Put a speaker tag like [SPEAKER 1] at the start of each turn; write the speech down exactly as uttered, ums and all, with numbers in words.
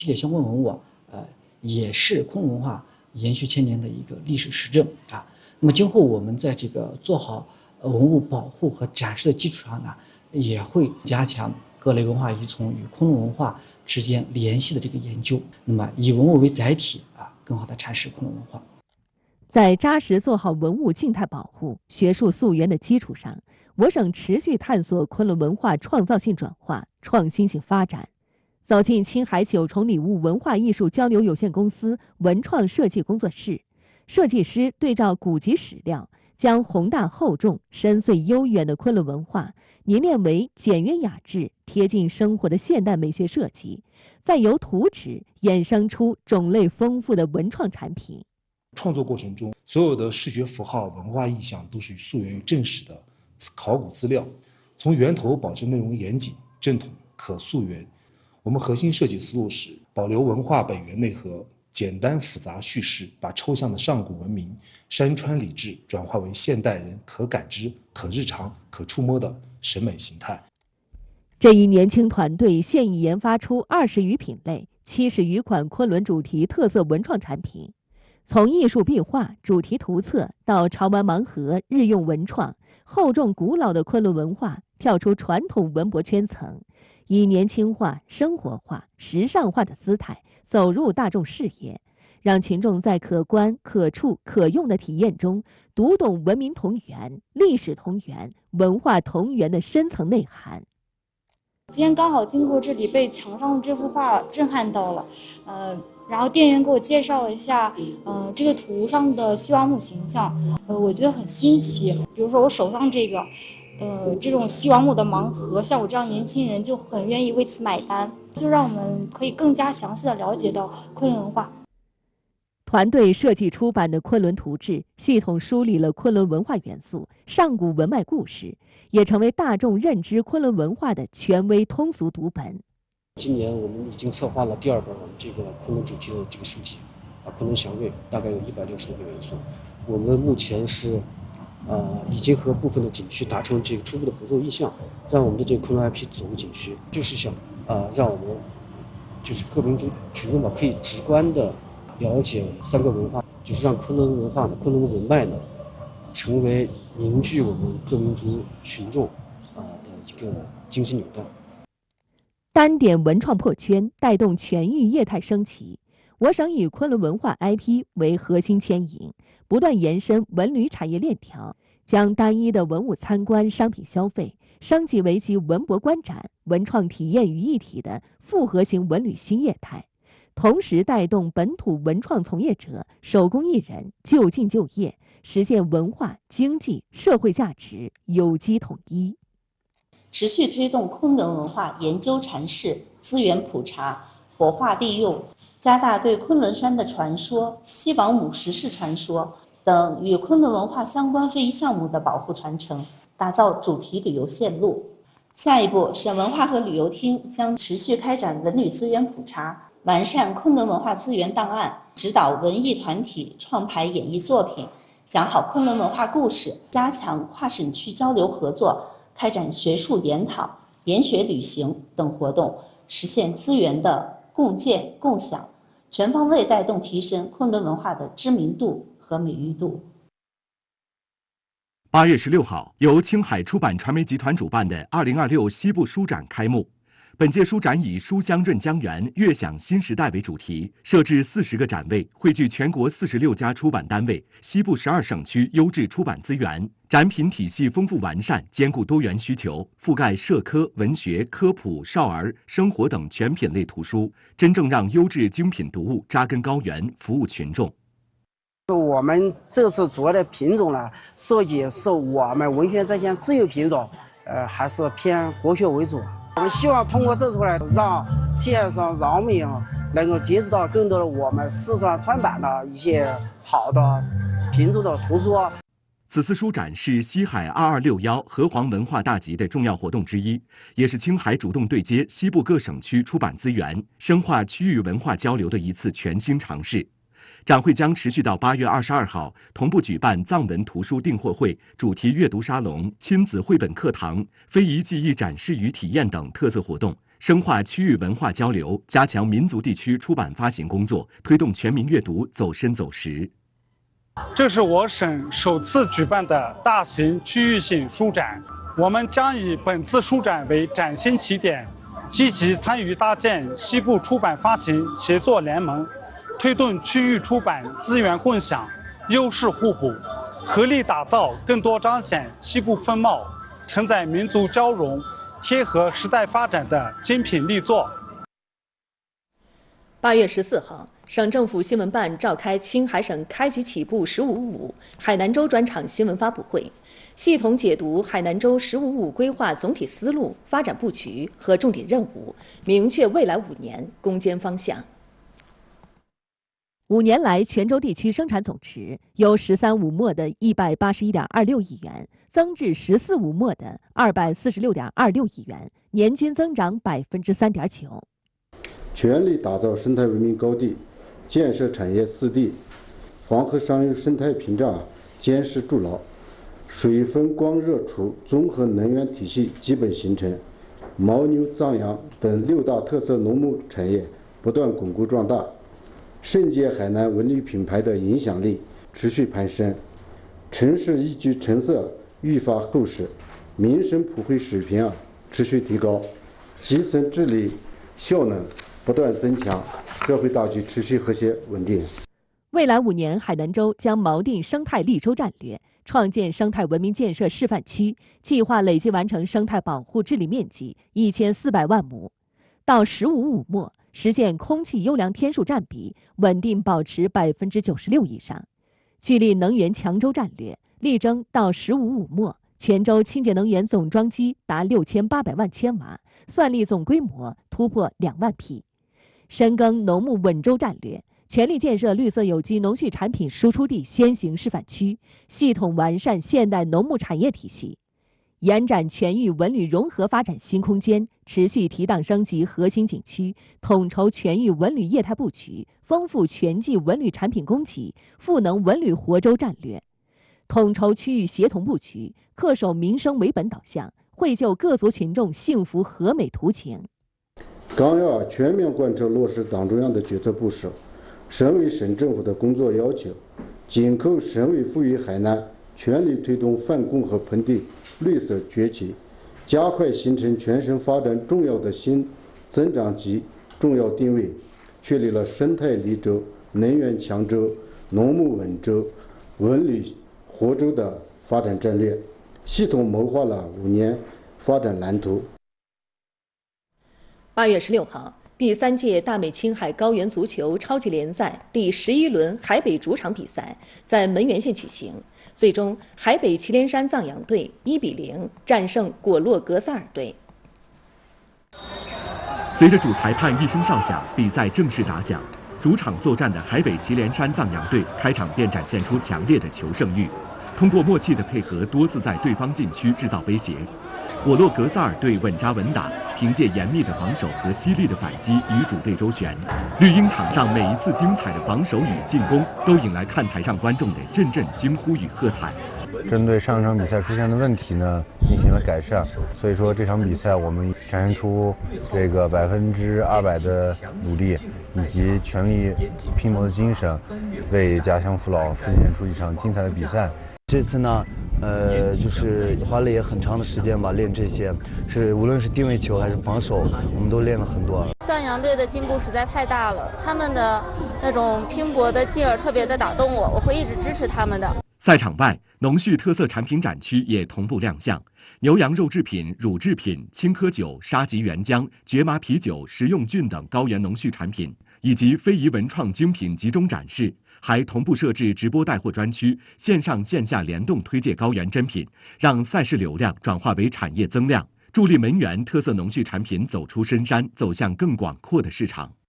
[SPEAKER 1] 系列相关文物啊，呃，也是昆仑文化延续千年的一个历史实证啊。那么今后我们在这个做好文物保护和展示的基础上呢，也会加强各类文化遗存与昆仑文化之间联系的这个研究，那么以文物为载体啊，更好的阐释昆仑文化。
[SPEAKER 2] 在扎实做好文物静态保护、学术溯源的基础上，我省持续探索昆仑文化创造性转化、创新性发展。走进青海九重礼物文化艺术交流有限公司文创设计工作室，设计师对照古籍史料，将宏大厚重、深邃悠远的昆仑文化凝练为简约雅致、贴近生活的现代美学设计，再由图纸衍生出种类丰富的文创产品。
[SPEAKER 3] 创作过程中，所有的视觉符号、文化意象都是溯源于正史的考古资料，从源头保证内容严谨、正统、可溯源。我们核心设计思路是保留文化本源内核，简单复杂叙事，把抽象的上古文明、山川礼制转化为现代人可感知、可日常、可触摸的审美形态。
[SPEAKER 2] 这一年轻团队现已研发出二十余品类、七十余款昆仑主题特色文创产品。从艺术壁画、主题图册到潮玩盲盒、日用文创，厚重古老的昆仑文化跳出传统文博圈层，以年轻化、生活化、时尚化的姿态走入大众视野，让群众在可观、可触、可用的体验中读懂文明同源、历史同源、文化同源的深层内涵。
[SPEAKER 4] 今天刚好经过这里，被墙上的这幅画震撼到了，呃，然后店员给我介绍了一下，呃，这个图上的西王母形象，呃，我觉得很新奇。比如说我手上这个，呃，这种西王母的盲盒，像我这样年轻人就很愿意为此买单，就让我们可以更加详细的了解到昆仑文化。
[SPEAKER 2] 团队设计出版的昆仑图志，系统梳理了昆仑文化元素、上古文脉故事，也成为大众认知昆仑文化的权威通俗读本。
[SPEAKER 5] 今年我们已经策划了第二本这个昆仑主题的这个书籍，啊，昆仑祥瑞，大概有一百六十多个元素。我们目前是，呃，已经和部分的景区达成这个初步的合作意向，让我们的这个昆仑 I P 走入景区，就是想，啊、呃，让我们就是各民族群众吧，可以直观的了解三个文化，就是让昆仑文化呢、昆仑文脉呢，成为凝聚我们各民族群众啊的一个精神纽带。
[SPEAKER 2] 单点文创破圈，带动全域业态升级。我省以昆仑文化 I P 为核心牵引，不断延伸文旅产业链条，将单一的文物参观、商品消费升级为集文博观展、文创体验于一体的复合型文旅新业态。同时带动本土文创从业者、手工艺人就近就业，实现文化、经济、社会价值有机统一。
[SPEAKER 6] 持续推动昆仑文化研究阐释、资源普查、活化利用，加大对昆仑山的传说、西王母石室传说等与昆仑文化相关非遗项目的保护传承，打造主题旅游线路。下一步，省文化和旅游厅将持续开展文旅资源普查，完善昆仑文化资源档案，指导文艺团体创排演艺作品，讲好昆仑文化故事，加强跨省区交流合作，开展学术研讨、研学旅行等活动，实现资源的共建共享，全方位带动提升昆仑文化的知名度和美誉度。
[SPEAKER 7] 八月十六号，由青海出版传媒集团主办的二零二六西部书展开幕。本届书展以“书香润江源，悦享新时代”为主题，设置四十个展位，汇聚全国四十六家出版单位、西部十二省区优质出版资源。展品体系丰富完善，兼顾多元需求，覆盖社科、文学、科普、少儿、生活等全品类图书，真正让优质精品读物扎根高原，服务群众。
[SPEAKER 8] 我们这次主要的品种呢，设计是我们文学在线自有品种，呃，还是偏国学为主。我们希望通过这次来让线上饶民能够接触到更多的我们四川川版的一些好的品种的图书。
[SPEAKER 7] 此次书展是西海二二六幺河湟文化大集的重要活动之一，也是青海主动对接西部各省区出版资源、深化区域文化交流的一次全新尝试。展会将持续到八月二十二号，同步举办藏文图书订货会、主题阅读沙龙、亲子绘本课堂、非遗技艺展示与体验等特色活动， 深化区域文化交流，加强民族地区出版发行工作，推动全民阅读走深走实。
[SPEAKER 9] 这是我省首次举办的大型区域性书展，我们将以本次书展为崭新起点，积极参与搭建西部出版发行协作联盟，推动区域出版资源共享、优势互补，合力打造更多彰显西部风貌、承载民族交融、贴合时代发展的精品力作。
[SPEAKER 2] 八月十四号，省政府新闻办召开青海省开局起步“十五五”海南州专场新闻发布会，系统解读海南州“十五五”规划总体思路、发展布局和重点任务，明确未来五年攻坚方向。五年来，全州地区生产总值由“十三五”末的一百八十一点二六亿元增至“十四五”末的二百四十六点二六亿元，年均增长百分之三点九。
[SPEAKER 10] 全力打造生态文明高地，建设产业四地，黄河上游生态屏障坚实筑牢，水风光热储综合能源体系基本形成，牦牛藏羊等六大特色农牧产业不断巩固壮大，盛届海南文旅品牌的影响力持续攀升，城市宜居成色愈发厚实，民生普惠水平啊持续提高，基层治理效能不断增强，社会大局持续和谐稳定。
[SPEAKER 2] 未来五年，海南州将锚定生态立州战略，创建生态文明建设示范区，计划累计完成生态保护治理面积一千四百万亩，到“十五五”末实现空气优良天数占比稳定保持百分之九十六以上。聚力能源强州战略，力争到“十五五”末，全州清洁能源总装机达六千八百万千瓦，算力总规模突破两万匹。深耕农牧稳州战略，全力建设绿色有机农畜产品输出地先行示范区，系统完善现代农牧产业体系，延展全域文旅融合发展新空间，持续提档升级核心景区，统筹全域文旅业态布局，丰富全季文旅产品供给，赋能文旅活州战略，统筹区域协同布局，恪守民生为本导向，绘就各族群众幸福和美图情。
[SPEAKER 10] 纲要全面贯彻落实党中央的决策部署，省委省政府的工作要求，紧扣省委赋予海南全力推动泛共和盆地绿色崛起，加快形成全省发展重要的新增长极重要定位，确立了生态立州、能源强州、农牧稳州、文旅活州的发展战略，系统谋划了五年发展蓝图。
[SPEAKER 2] 八月十六号，第三届大美青海高原足球超级联赛第十一轮海北主场比赛在沔源县举行，最终海北祁连山藏羊队一比零战胜果洛格萨尔队。
[SPEAKER 7] 随着主裁判一声哨响，比赛正式打响。主场作战的海北祁连山藏羊队开场便展现出强烈的求胜欲，通过默契的配合，多次在对方禁区制造威胁。果洛格萨尔队稳扎稳打，凭借严密的防守和犀利的反击与主队周旋。绿茵场上每一次精彩的防守与进攻，都引来看台上观众的阵阵惊呼与喝彩。
[SPEAKER 11] 针对上场比赛出现的问题呢，进行了改善。所以说这场比赛我们展现出这个百分之二百的努力，以及全力拼搏的精神，为家乡父老奉献出一场精彩的比赛。
[SPEAKER 12] 这次呢，呃，就是花了也很长的时间吧，练这些，是无论是定位球还是防守，我们都练了很多。
[SPEAKER 13] 藏羊队的进步实在太大了，他们的那种拼搏的劲儿特别的打动我，我会一直支持他们的。
[SPEAKER 7] 赛场外，农畜特色产品展区也同步亮相，牛羊肉制品、乳制品、青稞酒、沙棘原浆、蕨麻啤酒、食用菌等高原农畜产品，以及非遗文创精品集中展示。还同步设置直播带货专区，线上线下联动推介高原珍品，让赛事流量转化为产业增量，助力沔源特色农畜产品走出深山，走向更广阔的市场。